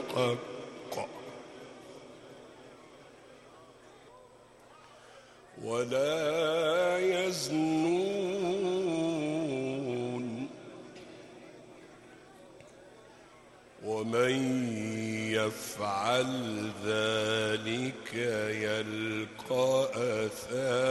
الحق ولا يزنون ومن يفعل ذلك يلقى أثاما